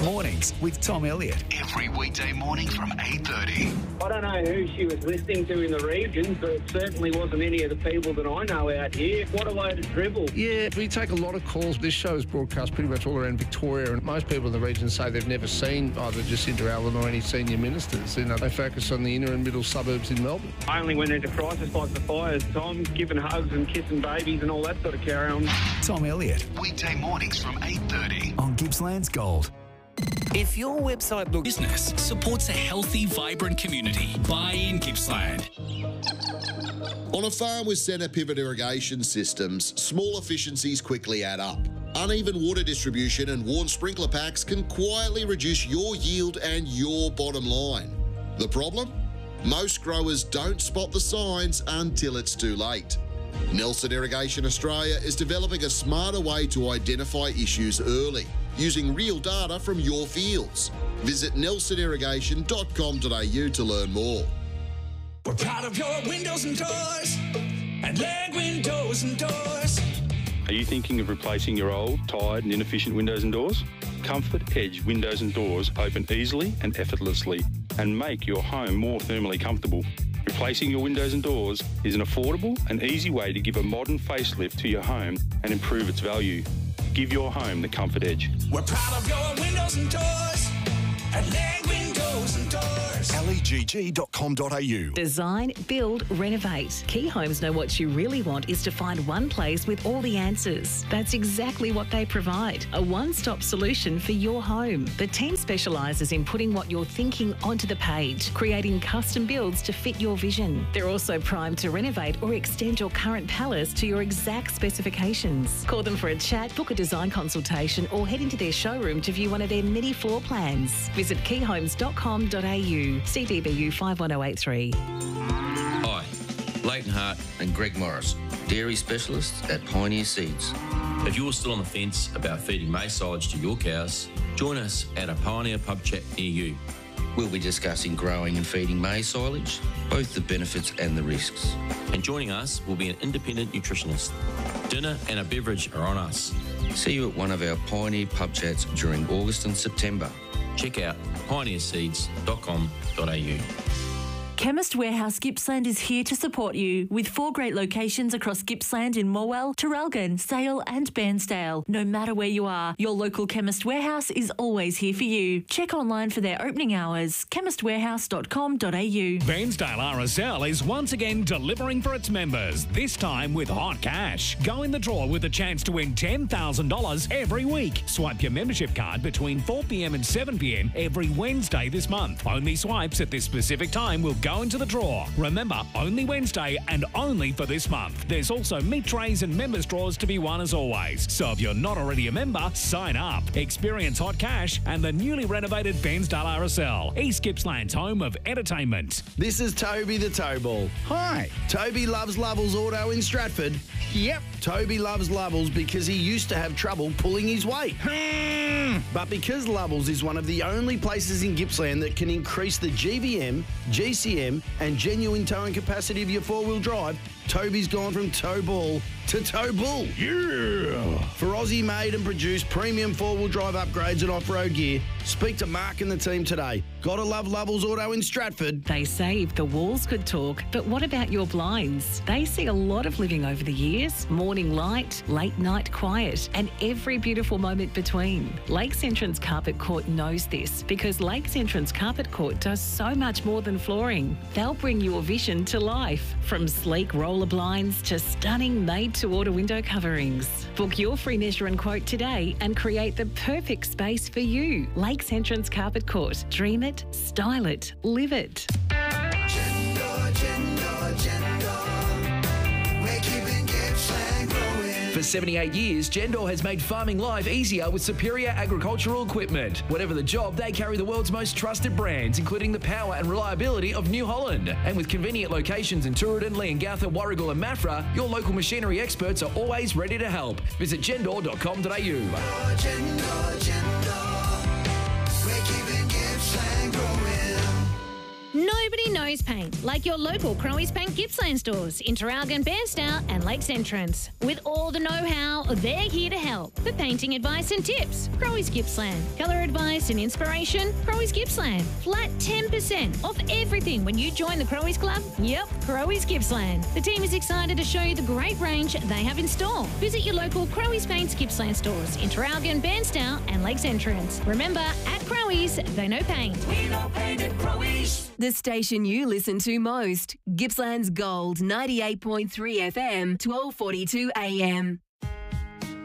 Mornings with Tom Elliott. Every weekday morning from 8:30. I don't know who she was listening to in the region, but it certainly wasn't any of the people that I know out here. What a load of dribble. Yeah, we take a lot of calls. This show is broadcast pretty much all around Victoria, and most people in the region say they've never seen either Jacinta Allen or any senior ministers. You know, they focus on the inner and middle suburbs in Melbourne. Only when there's a crisis like the fires, Tom, giving hugs and kissing babies and all that sort of carry on. Tom Elliott Weekday mornings from 8:30. on Gippsland's Gold. If your website looks business supports a healthy, vibrant community, buy in Gippsland. On a farm with centre pivot irrigation systems, small efficiencies quickly add up. Uneven water distribution and worn sprinkler packs can quietly reduce your yield and your bottom line. The problem? Most growers don't spot the signs until it's too late. Nelson Irrigation Australia is developing a smarter way to identify issues early, using real data from your fields. Visit nelsonirrigation.com.au to learn more. We're proud of your windows and doors at Leg Windows and Doors. Are you thinking of replacing your old, tired and inefficient windows and doors? Comfort Edge Windows and Doors open easily and effortlessly and make your home more thermally comfortable. Replacing your windows and doors is an affordable and easy way to give a modern facelift to your home and improve its value. Give your home the comfort edge. We're proud of your windows and doors at Leg Windows and Doors. legg.com.au. Design, build, renovate. Key Homes know what you really want is to find one place with all the answers. That's exactly what they provide. A one-stop solution for your home. The team specialises in putting what you're thinking onto the page, creating custom builds to fit your vision. They're also primed to renovate or extend your current palace to your exact specifications. Call them for a chat, book a design consultation or head into their showroom to view one of their many floor plans. Visit keyhomes.com.au. CDBU 51083. Hi, Leighton Hart and Greg Morris, dairy specialists at Pioneer Seeds. If you're still on the fence about feeding maize silage to your cows, join us at a Pioneer pub chat near you. We'll be discussing growing and feeding maize silage, both the benefits and the risks. And joining us will be an independent nutritionist. Dinner and a beverage are on us. See you at one of our Pioneer pub chats during August and September. Check out pioneerseeds.com.au. Chemist Warehouse Gippsland is here to support you with 4 great locations across Gippsland in Morwell, Traralgon, Sale and Bairnsdale. No matter where you are, your local Chemist Warehouse is always here for you. Check online for their opening hours, chemistwarehouse.com.au. Bairnsdale RSL is once again delivering for its members, this time with hot cash. Go in the draw with a chance to win $10,000 every week. Swipe your membership card between 4 p.m. and 7 p.m. every Wednesday this month. Only swipes at this specific time will go into the draw. Remember, only Wednesday and only for this month. There's also meat trays and members draws to be won as always. So if you're not already a member, sign up. Experience hot cash and the newly renovated Bairnsdale RSL, East Gippsland's home of entertainment. This is Toby the Towball. Hi. Toby loves Lovells Auto in Stratford. Yep. Toby loves Lovells because he used to have trouble pulling his weight. But because Lovells is one of the only places in Gippsland that can increase the GVM, GCM and genuine towing capacity of your four-wheel drive, Toby's gone from tow ball to tow bull. Yeah! For Aussie-made and produced premium four-wheel drive upgrades and off-road gear, speak to Mark and the team today. Gotta love Lovells Auto in Stratford. They say if the walls could talk, but what about your blinds? They see a lot of living over the years. Morning light, late night quiet, and every beautiful moment between. Lakes Entrance Carpet Court knows this because Lakes Entrance Carpet Court does so much more than flooring. They'll bring your vision to life, from sleek roller blinds to stunning made-to-order window coverings. Book your free measure and quote today and create the perfect space for you. Lakes Entrance Carpet Court. Dream it, style it, live it. We're keeping Gippsland growing. For 78 years, Gendor has made farming life easier with superior agricultural equipment. Whatever the job, they carry the world's most trusted brands, including the power and reliability of New Holland. And with convenient locations in Tooradin, Leongatha, Warragul and Maffra, your local machinery experts are always ready to help. Visit gendor.com.au. We're keeping Gippsland growing. Nobody knows Crowe's Paint, like your local Crowe's Paint Gippsland stores in Traralgon, Bairstow and Lakes Entrance. With all the know-how, they're here to help. For painting advice and tips, Crowe's Gippsland. Colour advice and inspiration, Crowe's Gippsland. Flat 10% off everything when you join the Crowe's Club. Yep, Crowe's Gippsland. The team is excited to show you the great range they have in store. Visit your local Crowe's Paints Gippsland stores in Traralgon, Bairstow and Lakes Entrance. Remember, at Crowe's, they know paint. We know paint at Crowe's. The station you listen to most. Gippsland's Gold 98.3 FM, 1242 AM.